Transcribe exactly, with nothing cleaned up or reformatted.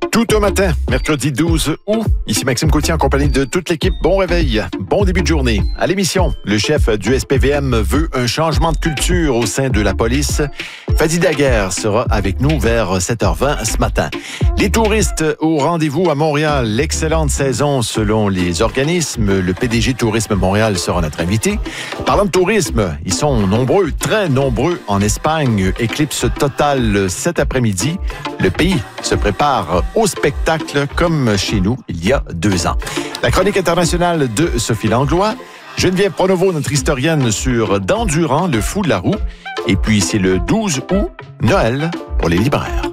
Tout un matin, mercredi douze août. Ici Maxime Gauthier en compagnie de toute l'équipe. Bon réveil, bon début de journée. À l'émission, le chef du S P V M veut un changement de culture au sein de la police. Fadi Daguerre sera avec nous vers sept heures vingt ce matin. Les touristes au rendez-vous à Montréal. L'excellente saison selon les organismes. Le P D G Tourisme Montréal sera notre invité. Parlant de tourisme, ils sont nombreux, très nombreux en Espagne. Éclipse totale cet après-midi. Le pays se prépare au spectacle comme chez nous il y a deux ans. La chronique internationale de Sophie Langlois. Geneviève Pronovo, notre historienne sur Dan Durand, le fou de la roue. Et puis c'est le douze août, Noël pour les libraires.